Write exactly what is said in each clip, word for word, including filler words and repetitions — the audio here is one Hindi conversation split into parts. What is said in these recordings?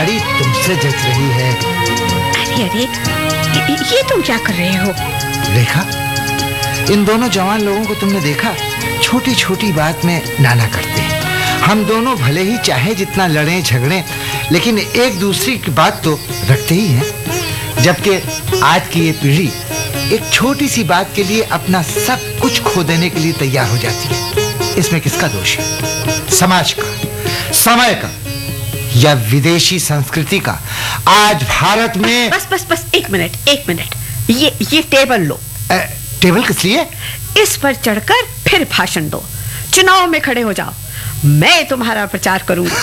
साड़ी तुमसे जच रही है। अरे अरे ये तुम क्या कर रहे हो? रेखा, इन दोनों जवान लोगों को तुमने देखा? छोटी छोटी बात में नाना करते हैं। हम दोनों भले ही चाहे जितना लड़ें झगड़ें, लेकिन एक दूसरे की बात तो रखते ही हैं। जबकि आज की ये पीढ़ी एक छोटी सी बात के लिए अपना सब कुछ खो देने के लिए तैयार हो जाती है। इसमें किसका दोष है? समाज का, समय का, या विदेशी संस्कृति का? आज भारत में बस बस बस एक मिनट एक मिनट ये ये टेबल लो। ए, टेबल किस लिए? इस पर चढ़कर फिर भाषण दो। चुनाव में खड़े हो जाओ, मैं तुम्हारा प्रचार करूंगा।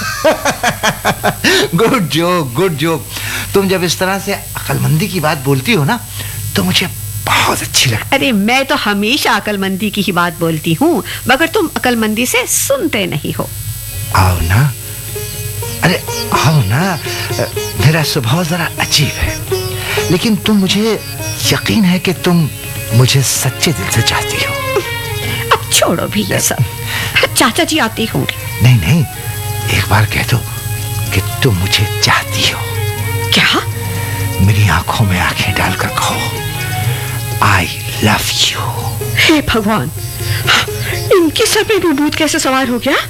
Good joke, good joke. तुम जब इस तरह से अकलमंदी की बात बोलती हो ना, तो मुझे बहुत अच्छी लगती है। अरे मैं तो हमेशा अकलमंदी की ही बात बोलती हूँ, मगर तुम अकलमंदी से सुनते नहीं हो। आओ ना, अरे आओ ना। मेरा स्वभाव जरा अजीब है, लेकिन तुम मुझे यकीन है कि तुम मुझे सच्चे दिल से चाहती हो। अब छोड़ो भी ये सब, चाचा जी आते होंगे। नहीं नहीं, एक बार कह दो कि तुम मुझे चाहती हो। क्या? मेरी आंखों में आंखें डालकर कहो, आई लव यू। हे भगवान, इनके सर पे भी भूत कैसे सवार हो गया?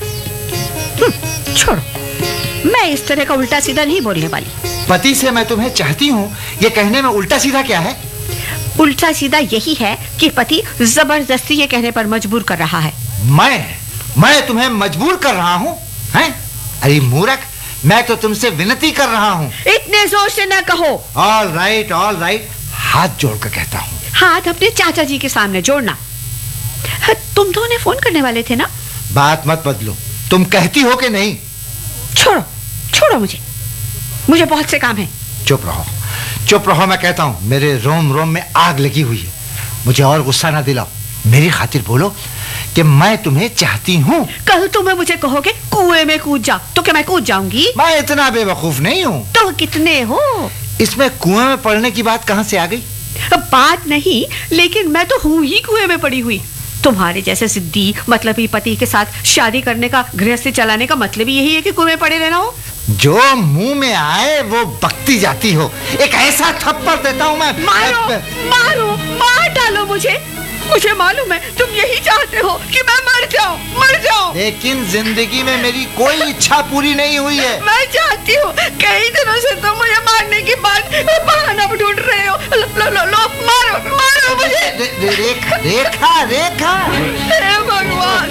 छोड़ो, मैं इस तरह का उल्टा सीधा नहीं बोलने वाली। पति से मैं तुम्हें चाहती हूँ, ये कहने में उल्टा सीधा क्या है? उल्टा सीधा यही है कि पति जबरदस्ती ये कहने पर मजबूर कर रहा है। मैं मैं तुम्हें मजबूर कर रहा हूँ? हैं? अरे मूर्ख, मैं तो तुमसे विनती कर रहा हूँ। इतने जोर से ना कहो। ऑल राइट ऑल राइट, हाथ जोड़कर कहता हूँ। हाथ अपने चाचा जी के सामने जोड़ना। तुम दोनों फोन करने वाले थे ना? बात मत बदलो, तुम कहती हो कि नहीं? छोड़ो छोड़ो, मुझे मुझे बहुत से काम है। चुप रहो चुप रहो, मैं कहता हूँ। मेरे रोम रोम में आग लगी हुई है, मुझे और गुस्सा ना दिलाओ। मेरी खातिर बोलो कि मैं तुम्हें चाहती हूँ। कल तुम्हें मुझे कहोगे कुएं में कूद जा, तो क्या मैं कूद जाऊंगी? मैं इतना बेवकूफ नहीं हूँ। तो कितने हो? इसमें कुएं में पड़ने की बात कहाँ से आ गई? बात नहीं, लेकिन मैं तो हूँ ही कुएं में पड़ी हुई। तुम्हारे जैसे सिद्धि मतलबी पति के साथ शादी करने का, गृहस्थी चलाने का मतलब ही यही है कि कुएं में पड़े रहना हो। जो मुंह में आए वो बकती जाती हो। एक ऐसा थप्पड़ देता हूँ मैं। मारो मारो मार डालो मुझे। मुझे मालूम है तुम यही चाहते हो कि मैं मर जाऊं मर जाऊं लेकिन जिंदगी में मेरी कोई इच्छा पूरी नहीं हुई है। मैं चाहती हूँ, कई दिनों से तुम मुझे मारने की बात बहाना ढूंढ रहे हो। लो लो लो, लो मारो मारो मुझे। रे, रे, रेखा रेखा रेखा हे भगवान,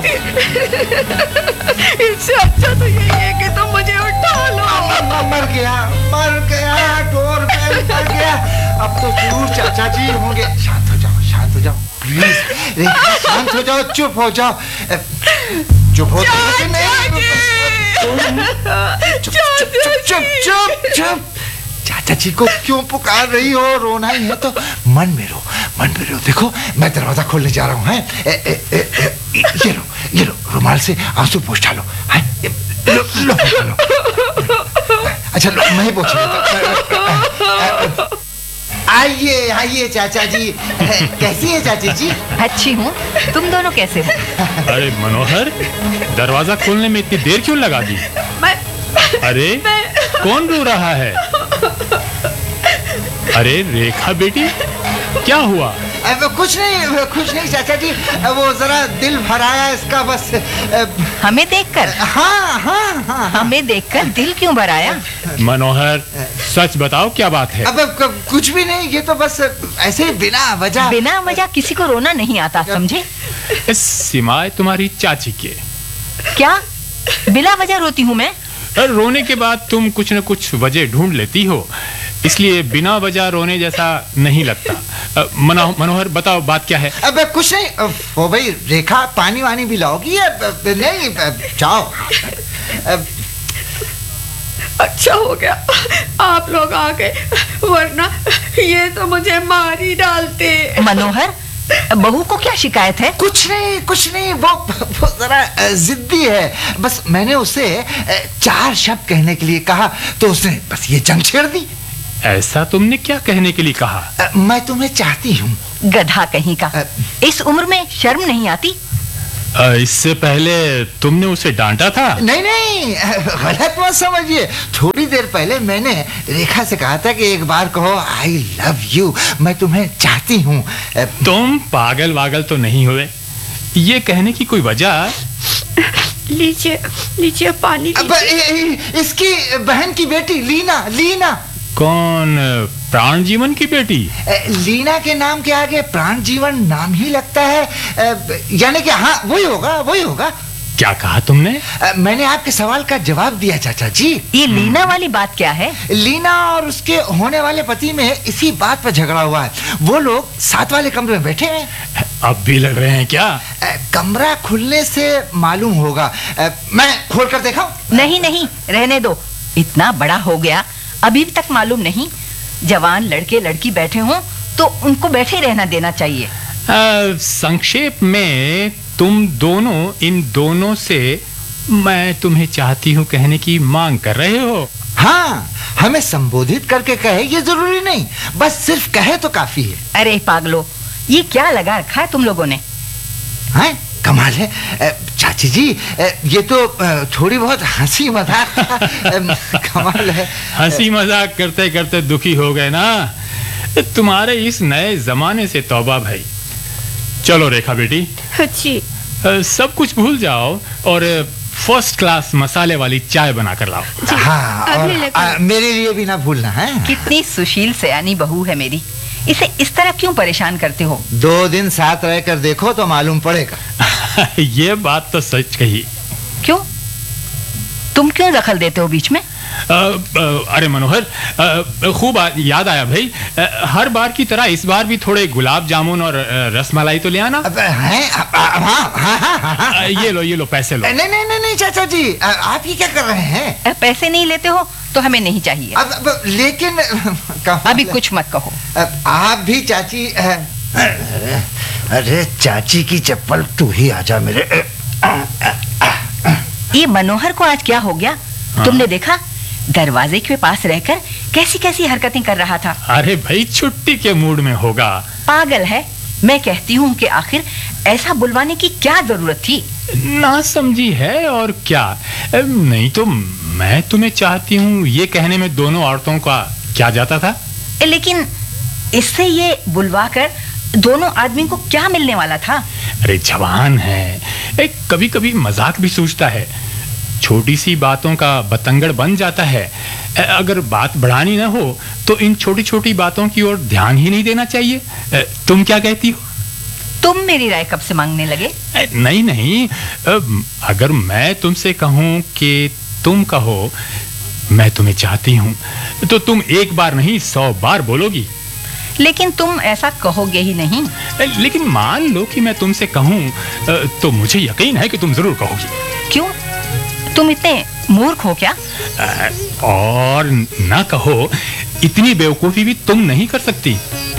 इससे अच्छा तो यही है कि तुम मुझे उठा लो। मर गया मर गया डोर बेल मर गया। अब तो जरूर चाचा जी होंगे। शांत हो जाओ शांत हो जाओ प्लीज। रेखा शांत हो जाओ, चुप हो जाओ। चुप हो जाओ। चुप चुप चुप चुप चुप। चाचा जी को क्यों पुकार रही हो? रोना ही है तो मन में रो मन में रो। देखो मैं दरवाजा खोलने जा रहा हूँ। हैं? ए, ए, ए, ए, ये लो ये लो, रुमाल से आंसू पोंछ डालो। हैं? लो लो लो। अच्छा लो, मैं ही पोंछ लेता। आइए आइए चाचा जी। कैसी है चाची जी? अच्छी हूँ, तुम दोनों कैसे हो? अरे मनोहर, दरवाजा खोलने में इतनी देर क्यों लगा दी? मैं, अरे मैं... कौन रो रहा है? अरे रेखा बेटी, क्या हुआ? कुछ नहीं कुछ नहीं चाचा जी, वो जरा दिल भर आया इसका बस। हमें देखकर? हाँ हाँ हाँ। हमें देखकर दिल क्यों भर आया? मनोहर सच बताओ क्या बात है? अब, अब कुछ भी नहीं, ये तो बस ऐसे ही बिना वजह। बिना वजह किसी को रोना नहीं आता, समझे? सिवाय तुम्हारी चाची के। क्या बिना वजह रोती हूँ मैं? रोने के बाद तुम कुछ न कुछ वजह ढूंढ लेती हो, इसलिए बिना वजह रोने जैसा नहीं लगता। मनो, मनोहर बताओ बात क्या है? अब कुछ नहीं। वो भाई रेखा पानी वानी भी लाओगी? नहीं जाओ। अच्छा हो गया आप लोग आ गए, वरना ये तो मुझे मार ही डालते। मनोहर, बहू को क्या शिकायत है? कुछ नहीं कुछ नहीं, वो, वो जरा जिद्दी है। बस मैंने उसे चार शब्द कहने के लिए कहा तो उसने बस ये जंग छेड़ दी। ऐसा तुमने क्या कहने के लिए कहा? आ, मैं तुम्हें चाहती हूँ। गधा कहीं का, इस उम्र में शर्म नहीं आती? अ, इससे पहले तुमने उसे डांटा था? नहीं नहीं, गलत मत समझिए। थोड़ी देर पहले मैंने रेखा से कहा था कि एक बार कहो आई लव यू, मैं तुम्हें चाहती हूँ। तुम पागल वागल तो नहीं हुए? ये कहने की कोई वजह? लीजिए लीजिए पानी अब लीजिए। ए- ए- इसकी बहन की बेटी लीना, लीना। कौन? प्राण जीवन की बेटी? ए, लीना के नाम के आगे प्राण जीवन नाम ही लगता है। ए, यानी कि हाँ, वही होगा, वही होगा। क्या कहा तुमने? ए, मैंने आपके सवाल का जवाब दिया चाचा जी। ये लीना वाली बात क्या है? लीना और उसके होने वाले पति में इसी बात पर झगड़ा हुआ है। वो लोग साथ वाले कमरे में बैठे हैं। अब भी लड़ रहे हैं क्या? ए, कमरा खुलने से मालूम होगा। ए, मैं खोल कर देखा हूं? नहीं नहीं, रहने दो। इतना बड़ा हो गया, अभी तक मालूम नहीं? जवान लड़के लड़की बैठे हों तो उनको बैठे रहना देना चाहिए। अ, संक्षेप में तुम दोनों इन दोनों से मैं तुम्हें चाहती हूँ कहने की मांग कर रहे हो? हाँ, हमें संबोधित करके कहे ये जरूरी नहीं, बस सिर्फ कहे तो काफी है। अरे पागलो, ये क्या लगा रखा है तुम लोगों ने? हाँ, कमाल है। ए, चाची जी, ए, ये तो ए, थोड़ी बहुत हंसी मजाक था। ए, कमाल है। हंसी मजाक करते करते दुखी हो गए ना? तुम्हारे इस नए जमाने से तौबा भाई। चलो रेखा बेटी, जी। अ, सब कुछ भूल जाओ और फर्स्ट क्लास मसाले वाली चाय बना कर लाओ। हाँ, अभी और लेकर- आ, मेरे लिए भी ना भूलना है। कितनी सुशील सयानी बहू है मेरी। इसे इस तरह क्यों परेशान करते हो? दो दिन साथ रहकर देखो तो मालूम पड़ेगा। ये बात तो सच कही। क्यों? तुम क्यों दखल देते हो बीच में? अ, अ, अरे मनोहर, अ, खूब आ, याद आया भाई। अ, हर बार की तरह इस बार भी थोड़े गुलाब जामुन और अ, रसमलाई तो ले आना। अब हैं? अब- अब- हाँ हाँ हाँ हाँ हाँ। अ, ये लो ये लो पैसे लो। नहीं नहीं नहीं नहीं चाचा जी, आ- आप ये क्या कर रहे हैं? अ, पैसे नहीं लेते हो तो हमें नहीं चाहिए। अब, अब लेकिन कहो- अभी कुछ मत कहो। अब आप भी चाची। अ, अरे, अरे चाची की चप्पल, तू ही आजा मेरे। ये मनोहर को आज क्या हो गया? हाँ। तुमने देखा? दरवाजे के पास रहकर कैसी कैसी हरकतें कर रहा था। अरे भाई, छुट्टी के मूड में होगा। पागल है। मैं कहती हूँ कि आखिर ऐसा बुलवाने की क्या जरूरत थी? ना समझी है और क्या। अ, नहीं तो मैं तुम्हें चाहती हूँ ये कहने में दोनों औरतों का क्या जाता था? लेकिन इससे ये बुलवा कर दोनों आदमी को क्या मिलने वाला था? अरे जवान है, एक कभी कभी मजाक भी सूझता है। छोटी सी बातों का बतंगड़ बन जाता है। अ, अगर बात बढ़ानी ना हो तो इन छोटी छोटी बातों की ओर ध्यान ही नहीं देना चाहिए। अ, तुम क्या कहती हो? तुम मेरी राय कब से मांगने लगे? अ, नहीं नहीं, अ, अगर मैं तुमसे कहूं कि तुम कहो मैं तुम्हें चाहती हूं तो तुम एक बार नहीं सौ बार बोलोगी। लेकिन तुम ऐसा कहोगे ही नहीं। अ, लेकिन मान लो कि मैं तुमसे कहूं अ, तो मुझे यकीन है कि तुम जरूर कहोगी। क्यों? तुम इतने मूर्ख हो क्या? अ, और ना कहो, इतनी बेवकूफी भी तुम नहीं कर सकती।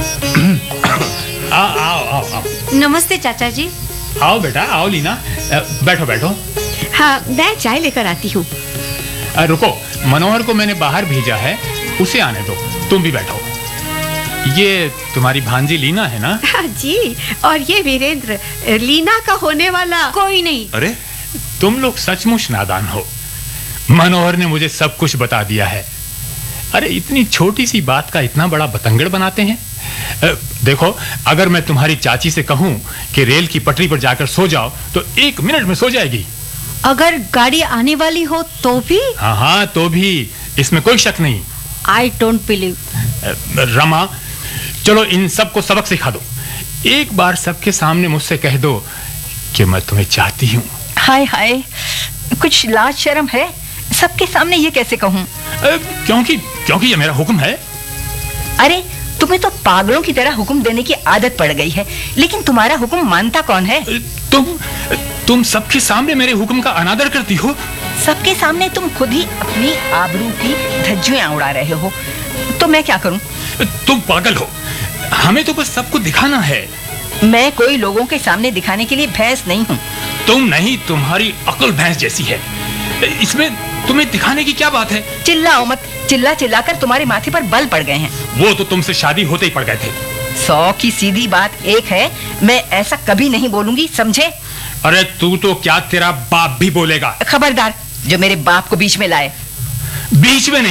आओ आओ आओ आओ नमस्ते चाचा जी। आओ बेटा, आओ लीना। अ, बैठो बैठो। हाँ, मैं चाय लेकर आती हूँ। अ, रुको, मनोहर को मैंने बाहर भेजा है, उसे आने दो। तुम भी बैठो। ये तुम्हारी भांजी लीना है ना? हाँ जी, और ये वीरेंद्र, लीना का होने वाला कोई नहीं। अरे तुम लोग सचमुच नादान हो। मनोहर ने मुझे सब कुछ बता दिया है। अरे इतनी छोटी सी बात का इतना बड़ा बतंगड़ बनाते हैं। अ, देखो, अगर मैं तुम्हारी चाची से कहूं कि रेल की पटरी पर जाकर सो जाओ तो एक मिनट में सो जाएगी। अगर गाड़ी आने वाली हो तो भी? हाँ हाँ, तो भी, इसमें कोई शक नहीं। I don't believe. अ, रमा, चलो इन सबको सबक सिखा दो। एक बार सबके सामने मुझसे कह दो कि मैं तुम्हें चाहती हूँ। हाय हाय, कुछ लाज शर्म है? सबके सामने ये कैसे कहूँ? अ, क्योंकि क्योंकि ये मेरा हुक्म है। अरे तुम्हें तो पागलों की तरह हुक्म देने की आदत पड़ गई है, लेकिन तुम्हारा हुक्म मानता कौन है? तुम तुम सबके सामने मेरे हुक्म का अनादर करती हो। सबके सामने तुम खुद ही अपनी आबरू की धज्जियां उड़ा रहे हो, तो मैं क्या करूं? तुम पागल हो, हमें तो बस सबको दिखाना है। मैं कोई लोगों के सामने दिखाने के लिए भैंस नहीं हूं। तुम नहीं, तुम्हारी अकल भैंस जैसी है। इसमें तुम्हें दिखाने की क्या बात है? चिल्लाओ मत। चिल्ला चिल्लाकर तुम्हारे माथे पर बल पड़ गए हैं। वो तो तुमसे शादी होते ही पड़ गए थे। सौ की सीधी बात एक है, मैं ऐसा कभी नहीं बोलूंगी, समझे? अरे तू तो क्या, तेरा बाप भी बोलेगा। खबरदार, जो मेरे बाप को बीच में लाए। बीच में नहीं।